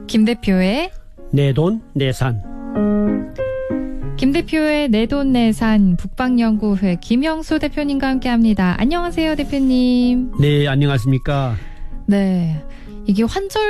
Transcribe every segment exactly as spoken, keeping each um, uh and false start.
김 대표의 내 돈 내산. 김 대표의 내돈내산 북방연구회 김영수 대표님과 함께합니다. 안녕하세요, 대표님. 네, 안녕하십니까. 네, 이게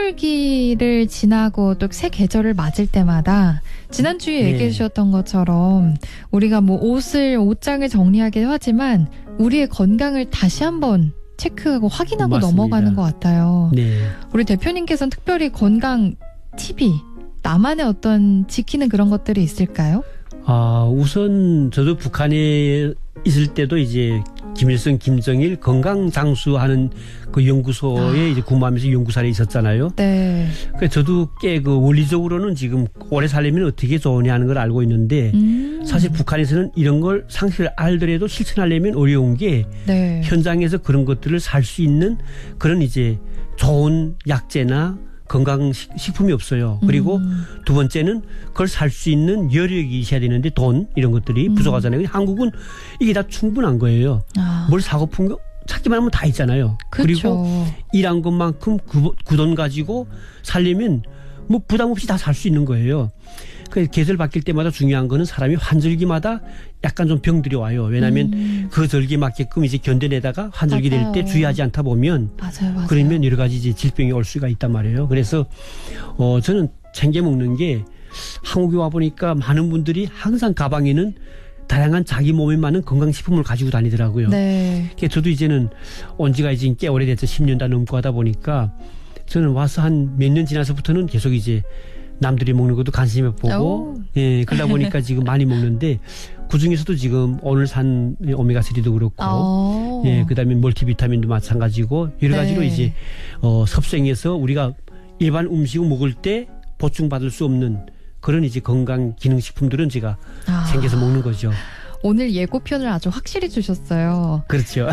환절기를 지나고 또 새 계절을 맞을 때마다 지난주에 네. 얘기해 주셨던 것처럼 우리가 뭐 옷을 옷장을 정리하기도 하지만 우리의 건강을 다시 한번 체크하고 확인하고 맞습니다. 넘어가는 것 같아요. 네. 우리 대표님께서는 특별히 건강 팁이 나만의 어떤 지키는 그런 것들이 있을까요? 아, 우선 저도 북한에 있을 때도 이제 김일성, 김정일 건강장수하는 그 연구소에 아. 이제 근무하면서 연구사에 있었잖아요. 네. 그래서 저도 꽤 그 원리적으로는 지금 오래 살려면 어떻게 좋으냐 하는 걸 알고 있는데 음. 사실 북한에서는 이런 걸 상식을 알더라도 실천하려면 어려운 게 네. 현장에서 그런 것들을 살 수 있는 그런 이제 좋은 약재나 건강식품이 없어요. 그리고 음. 두 번째는 그걸 살 수 있는 여력이 있어야 되는데 돈 이런 것들이 음. 부족하잖아요. 근데 한국은 이게 다 충분한 거예요. 아. 뭘 사고픈 거 찾기만 하면 다 있잖아요. 그쵸. 그리고 일한 것만큼 그 돈 가지고 살려면 뭐 부담 없이 다 살 수 있는 거예요. 그래서 계절 바뀔 때마다 중요한 거는 사람이 환절기마다 약간 좀 병들이 와요. 왜냐하면 음. 그 절기에 맞게끔 이제 견뎌내다가 환절기 될 때 맞아요. 주의하지 않다 보면 맞아요, 맞아요. 그러면 여러 가지 이제 질병이 올 수가 있단 말이에요. 그래서 어 저는 챙겨 먹는 게 한국에 와 보니까 많은 분들이 항상 가방에는 다양한 자기 몸에 맞는 건강식품을 가지고 다니더라고요. 네. 그래서 저도 이제는 온 지가 이제 꽤 오래됐죠. 십 년 다 넘고 하다 보니까 저는 와서 한 몇 년 지나서부터는 계속 이제 남들이 먹는 것도 관심을 보고 오. 예, 그러다 보니까 지금 많이 먹는데 그중에서도 지금 오늘 산 오메가삼도 그렇고 오. 예, 그다음에 멀티비타민도 마찬가지고 여러 가지로 네. 이제 어, 섭생해서 우리가 일반 음식을 먹을 때 보충받을 수 없는 그런 이제 건강 기능 식품들은 제가 아. 챙겨서 먹는 거죠. 오늘 예고편을 아주 확실히 주셨어요. 그렇죠.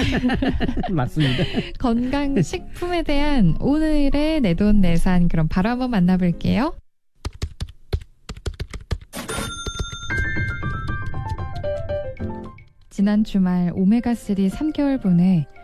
맞습니다. 건강식품에 대한 오늘의 내돈내산 그럼 바로 한번 만나볼게요. 지난 주말 오메가삼 삼 개월분에